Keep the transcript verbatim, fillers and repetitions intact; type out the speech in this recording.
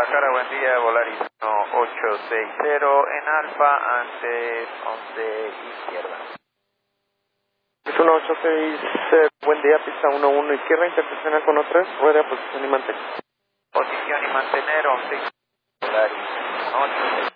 Guadalajara, buen día, Volaris uno ocho seis cero en alfa, antes once izquierda. Es uno ocho seis cero, buen día, pista uno uno izquierda, interseccional con O tres, rueda, posición y mantener. Posición y mantener, once Volaris uno ocho seis.